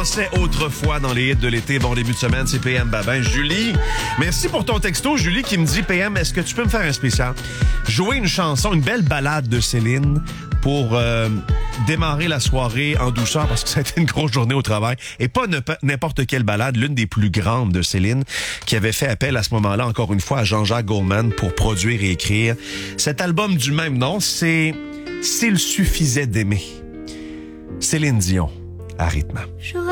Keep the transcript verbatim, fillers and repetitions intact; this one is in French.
dansait autrefois dans les hits de l'été. Bon début de semaine, c'est P M Babin. Julie, merci pour ton texto. Julie qui me dit, P M, est-ce que tu peux me faire un spécial? Jouer une chanson, une belle ballade de Céline pour euh, démarrer la soirée en douceur parce que ça a été une grosse journée au travail. Et pas ne, n'importe quelle ballade, l'une des plus grandes de Céline, qui avait fait appel à ce moment-là, encore une fois, à Jean-Jacques Goldman pour produire et écrire cet album du même nom. C'est S'il suffisait d'aimer. Céline Dion, à rythme.